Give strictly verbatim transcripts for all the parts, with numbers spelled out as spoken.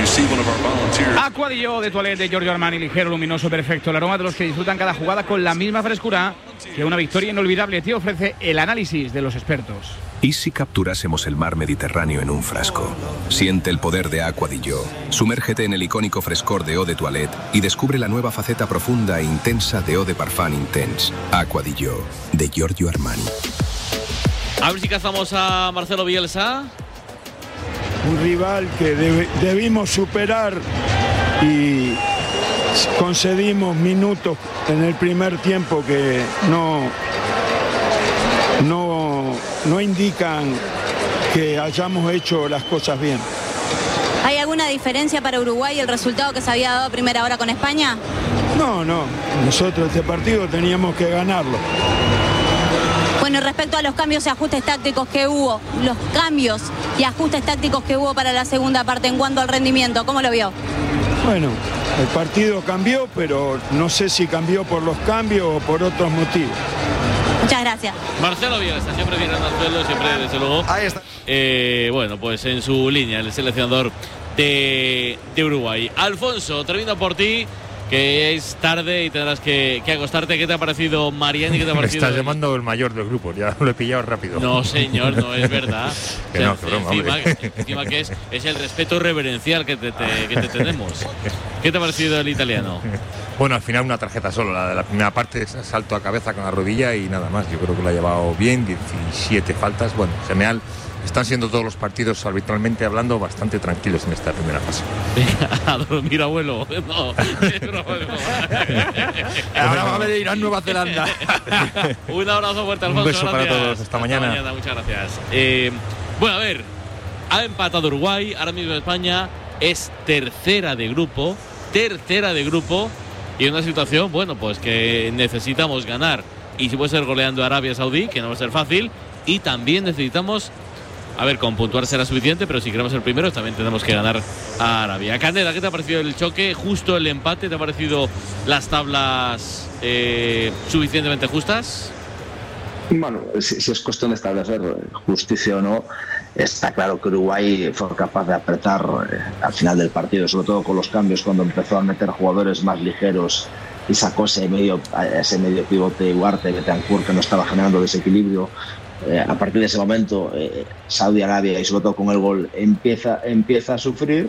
Aqua di Gio de Toilette de Giorgio Armani, ligero, luminoso, perfecto. El aroma de los que disfrutan cada jugada con la misma frescura que una victoria inolvidable. Te ofrece el análisis de los expertos. ¿Y si capturásemos el mar Mediterráneo en un frasco? Siente el poder de Aqua di Gio. Sumérgete en el icónico frescor de Eau de Toilette y descubre la nueva faceta profunda e intensa de Eau de Parfum Intense. Aqua di Gio, de Giorgio Armani. A ver si cazamos a Marcelo Bielsa. Un rival que deb- debimos superar y concedimos minutos en el primer tiempo que no, no, no indican que hayamos hecho las cosas bien. ¿Hay alguna diferencia para Uruguay el resultado que se había dado a primera hora con España? No, no, nosotros este partido teníamos que ganarlo. Bueno, respecto a los cambios y ajustes tácticos que hubo, los cambios y ajustes tácticos que hubo para la segunda parte en cuanto al rendimiento, ¿cómo lo vio? Bueno, el partido cambió, pero no sé si cambió por los cambios o por otros motivos. Muchas gracias. Marcelo Bielsa, siempre viene al suelo, siempre desde luego. Ahí está. Eh, bueno, pues en su línea, el seleccionador de, de Uruguay. Alfonso, termino por ti, que es tarde y tendrás que, que acostarte. ¿Qué te ha parecido Mariani? ¿Qué te ha Me parecido? estás llamando el mayor del grupo, ya lo he pillado rápido. No, señor, no es verdad. Que no, que broma, encima, hombre. que, encima que es, es el respeto reverencial que te, te- que te tenemos. ¿Qué te ha parecido el italiano? Bueno, al final una tarjeta solo, la de la primera parte, salto a cabeza con la rodilla y nada más. Yo creo que lo ha llevado bien, diecisiete faltas. Bueno, genial. Están siendo todos los partidos, arbitralmente hablando, bastante tranquilos en esta primera fase. A dormir, abuelo. No, es broma, es broma. Ahora va a ver Irán, Nueva Zelanda. Un abrazo fuerte, Alfonso. Un beso para gracias. todos. Hasta mañana. Hasta mañana, muchas gracias. Eh, bueno, a ver, ha empatado Uruguay. Ahora mismo España es tercera de grupo. Tercera de grupo. Y en una situación, bueno, pues que necesitamos ganar. Y si puede ser goleando a Arabia Saudí, que no va a ser fácil. Y también necesitamos, a ver, con puntuar será suficiente, pero si queremos ser primeros también tenemos que ganar a Arabia. Candela, ¿qué te ha parecido el choque? Justo el empate, ¿te ha parecido las tablas eh, suficientemente justas? Bueno, si, si es cuestión de establecer justicia o no, está claro que Uruguay fue capaz de apretar eh, al final del partido, sobre todo con los cambios cuando empezó a meter jugadores más ligeros y sacó ese medio, ese medio pivote Ugarte, Betancourt, que no estaba generando desequilibrio. Eh, a partir de ese momento, eh, Saudi Arabia, y sobre todo con el gol, empieza, empieza a sufrir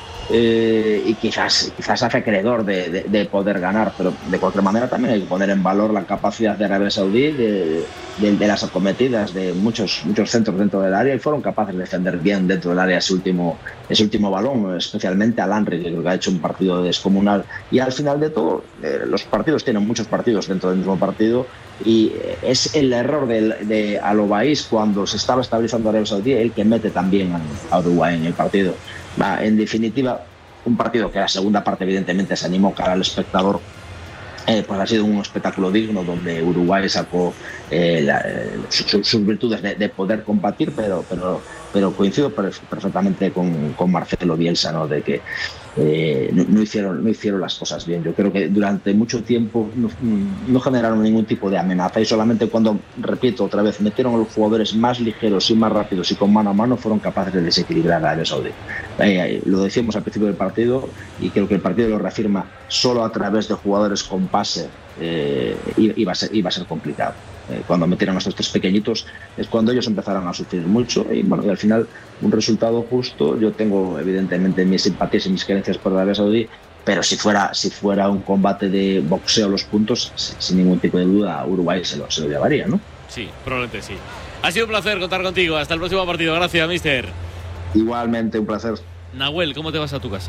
eh, y quizás, quizás hace acreedor de, de, de poder ganar, pero de cualquier manera también hay que poner en valor la capacidad de Arabia Saudí, de, de, de las acometidas de muchos, muchos centros dentro del área, y fueron capaces de defender bien dentro del área ese último, ese último balón, especialmente a Landry, que creo que ha hecho un partido descomunal. Y al final de todo, eh, los partidos tienen muchos partidos dentro del mismo partido, y es el error de, de Al-Obaís cuando se estaba estabilizando Arabia Saudí el que mete también a Uruguay en el partido. Va, en definitiva, un partido que la segunda parte evidentemente se animó cara al espectador, eh, pues ha sido un espectáculo digno donde Uruguay sacó eh, la, eh, su, sus virtudes de, de poder combatir, pero, pero, pero coincido perfectamente con, con Marcelo Bielsa, ¿no? De que eh, no, no, hicieron, no hicieron las cosas bien. Yo creo que durante mucho tiempo no, no generaron ningún tipo de amenaza, y solamente cuando, repito otra vez, metieron a los jugadores más ligeros y más rápidos y con mano a mano, fueron capaces de desequilibrar a Arabia Saudí. Eh, eh, lo decíamos al principio del partido, y creo que el partido lo reafirma: solo a través de jugadores con pase eh, iba, a ser, iba a ser complicado. Eh, cuando metieron a estos tres pequeñitos es cuando ellos empezaron a sufrir mucho, y bueno, y al final un resultado justo. Yo tengo evidentemente mis simpatías y mis creencias por Arabia Saudí, pero si fuera si fuera un combate de boxeo los puntos, sin ningún tipo de duda Uruguay se lo, se lo llevaría, ¿no? Sí, probablemente sí. Ha sido un placer contar contigo. Hasta el próximo partido. Gracias, mister. Igualmente, un placer. Nahuel, ¿cómo te vas a tu casa?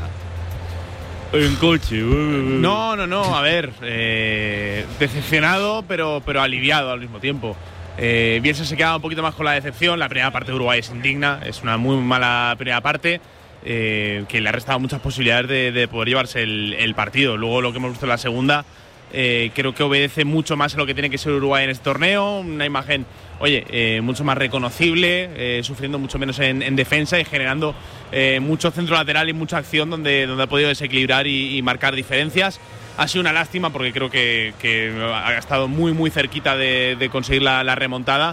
En coche. No, no, no. A ver, eh, decepcionado, pero, pero aliviado al mismo tiempo. Eh, Bielsa se queda un poquito más con la decepción. La primera parte de Uruguay es indigna. Es una muy mala primera parte eh, que le ha restado muchas posibilidades de, de poder llevarse el, el partido. Luego lo que hemos visto en la segunda eh, creo que obedece mucho más a lo que tiene que ser Uruguay en este torneo. Una imagen, oye, eh, mucho más reconocible, eh, sufriendo mucho menos en, en defensa y generando eh, mucho centro lateral y mucha acción donde, donde ha podido desequilibrar y, y marcar diferencias. Ha sido una lástima porque creo que, que ha estado muy muy cerquita de, de conseguir la, la remontada.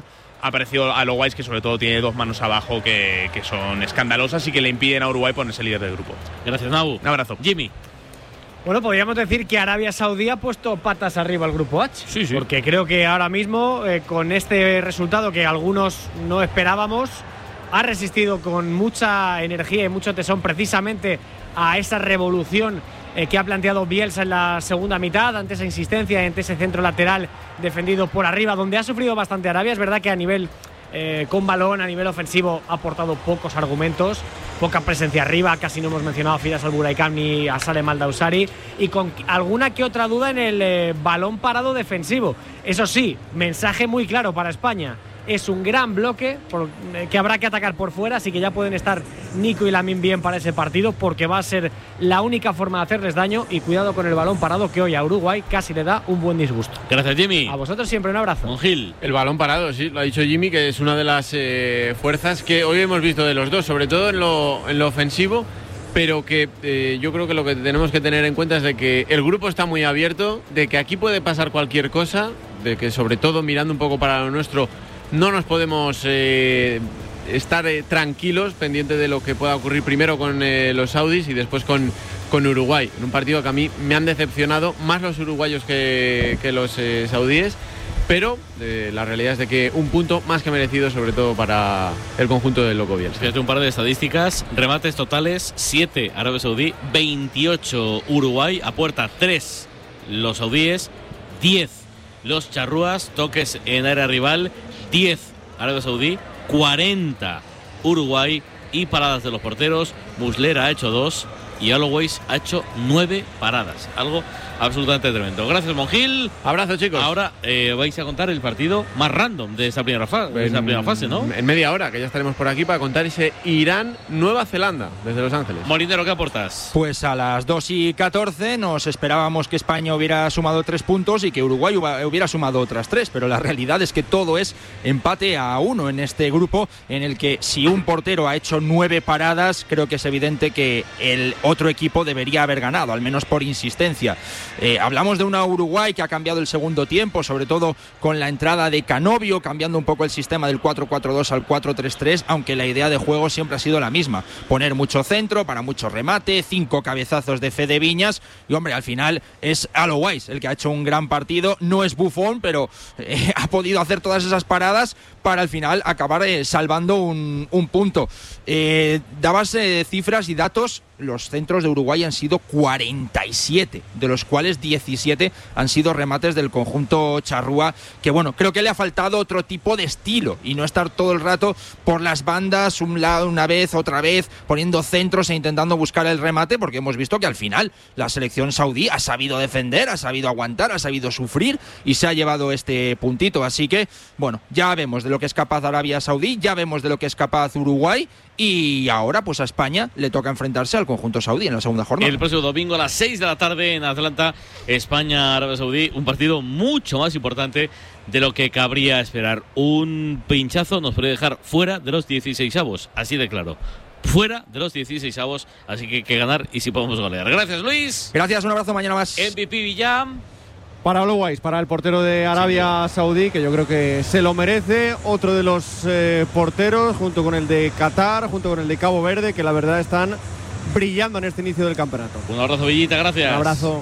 ha parecido a Loguais que sobre todo tiene dos manos abajo que, que son escandalosas y que le impiden a Uruguay ponerse líder del grupo. Gracias, Nabu. Un abrazo. Jimmy. Bueno, podríamos decir que Arabia Saudí ha puesto patas arriba al grupo H. Sí, sí. Porque creo que ahora mismo, eh, con este resultado que algunos no esperábamos, ha resistido con mucha energía y mucho tesón precisamente a esa revolución eh, que ha planteado Bielsa en la segunda mitad, ante esa insistencia, ante ese centro lateral defendido por arriba, donde ha sufrido bastante Arabia. Es verdad que a nivel eh, con balón, a nivel ofensivo, ha aportado pocos argumentos, poca presencia arriba, casi no hemos mencionado a Firas Al-Buraikam ni a Salem Al-Dawsari, y con alguna que otra duda en el eh, balón parado defensivo. Eso sí, mensaje muy claro para España. Es un gran bloque por, eh, que habrá que atacar por fuera, así que ya pueden estar Nico y Lamine bien para ese partido, porque va a ser la única forma de hacerles daño. Y cuidado con el balón parado, que hoy a Uruguay casi le da un buen disgusto. Gracias, Jimmy. A vosotros siempre un abrazo. Mongil. El balón parado, sí, lo ha dicho Jimmy, que es una de las eh, fuerzas que hoy hemos visto de los dos, sobre todo en lo, en lo ofensivo, pero que eh, yo creo que lo que tenemos que tener en cuenta es de que el grupo está muy abierto, de que aquí puede pasar cualquier cosa, de que sobre todo mirando un poco para lo nuestro, no nos podemos eh, estar eh, tranquilos, pendiente de lo que pueda ocurrir primero con eh, los saudis y después con, con Uruguay. En un partido que a mí me han decepcionado más los uruguayos que, que los eh, saudíes, pero eh, la realidad es de que un punto más que merecido, sobre todo para el conjunto del Loco Bielsa. Fíjate un par de estadísticas: remates totales siete Arabia Saudí, veintiocho Uruguay, a puerta tres los saudíes, diez los charrúas, toques en área rival diez Arabia Saudí, cuarenta Uruguay, y paradas de los porteros. Muslera ha hecho dos y Always ha hecho nueve paradas. Algo absolutamente tremendo. Gracias, Mongil. Abrazo, chicos. Ahora eh, vais a contar el partido más random de esa primera, fa- de esa primera fase, ¿no? En media hora, que ya estaremos por aquí para contar ese Irán-Nueva Zelanda desde Los Ángeles. Molinero, ¿qué aportas? Pues a las dos y catorce nos esperábamos que España hubiera sumado tres puntos y que Uruguay hubiera sumado otras tres, pero la realidad es que todo es empate a uno en este grupo, en el que si un portero ha hecho nueve paradas, creo que es evidente que el otro equipo debería haber ganado, al menos por insistencia. Eh, hablamos de una Uruguay que ha cambiado el segundo tiempo, sobre todo con la entrada de Canovio, cambiando un poco el sistema del cuatro cuatro dos al cuatro tres tres, aunque la idea de juego siempre ha sido la misma: poner mucho centro para mucho remate, cinco cabezazos de Fede Viñas, y hombre, al final es Alowais el que ha hecho un gran partido. No es Buffon, pero eh, ha podido hacer todas esas paradas para al final acabar eh, salvando un, un punto. Eh, dabas eh, cifras y datos. Los centros de Uruguay han sido cuarenta y siete, de los cuales diecisiete han sido remates del conjunto charrúa, que bueno, creo que le ha faltado otro tipo de estilo y no estar todo el rato por las bandas, un lado, una vez, otra vez, poniendo centros e intentando buscar el remate, porque hemos visto que al final la selección saudí ha sabido defender, ha sabido aguantar, ha sabido sufrir y se ha llevado este puntito. Así que, bueno, ya vemos de lo que es capaz Arabia Saudí, ya vemos de lo que es capaz Uruguay, y ahora pues a España le toca enfrentarse al conjunto saudí en la segunda jornada. El próximo domingo a las seis de la tarde en Atlanta, España-Arabia Saudí, un partido mucho más importante de lo que cabría esperar. Un pinchazo nos puede dejar fuera de los dieciseisavos, así de claro. Fuera de los dieciseisavos, así que hay que ganar y si podemos golear. Gracias, Luis. Gracias, un abrazo, mañana más. M V P Villam. Para Alowais, para el portero de Arabia Saudí, que yo creo que se lo merece. Otro de los eh, porteros, junto con el de Qatar, junto con el de Cabo Verde, que la verdad están brillando en este inicio del campeonato. Un abrazo, Villita, gracias. Un abrazo.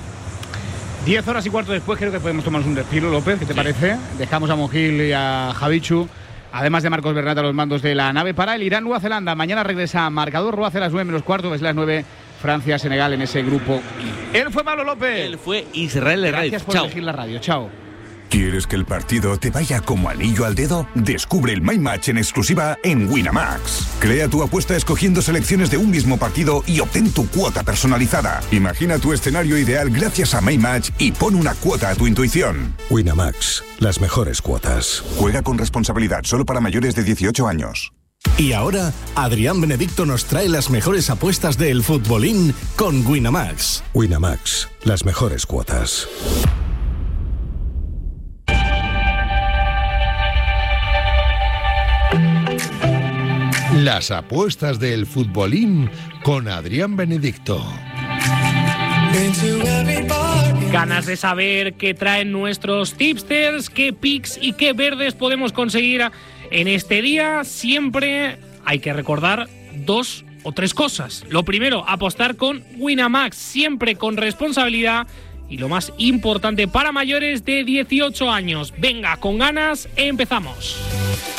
Diez horas y cuarto después creo que podemos tomarnos un respiro, López, ¿qué te sí. parece? Dejamos a Mongil y a Javichu, además de Marcos Bernat, a los mandos de la nave para el Irán-Nueva Zelanda. Mañana regresa Marcador Roa a las nueve menos cuarto, es las nueve Francia-Senegal en ese grupo. Él fue Pablo López. Él fue Israel Herraiz. Gracias por Chao. elegir la radio. Chao. ¿Quieres que el partido te vaya como anillo al dedo? Descubre el My Match en exclusiva en Winamax. Crea tu apuesta escogiendo selecciones de un mismo partido y obtén tu cuota personalizada. Imagina tu escenario ideal gracias a My Match y pon una cuota a tu intuición. Winamax, las mejores cuotas. Juega con responsabilidad, solo para mayores de dieciocho años. Y ahora, Adrián Benedicto nos trae las mejores apuestas del futbolín con Winamax. Winamax, las mejores cuotas. Las apuestas del futbolín con Adrián Benedicto. Ganas de saber qué traen nuestros tipsters, qué picks y qué verdes podemos conseguir En este día siempre hay que recordar dos o tres cosas. Lo primero, apostar con Winamax, siempre con responsabilidad. Y lo más importante, para mayores de dieciocho años. Venga, con ganas, empezamos.